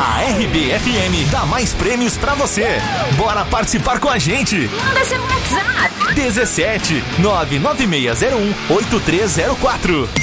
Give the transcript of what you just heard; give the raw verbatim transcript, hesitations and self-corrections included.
A R B F M dá mais prêmios pra você. Bora participar com a gente. Manda seu WhatsApp. dezessete nove nove seis zero um oito três zero quatro.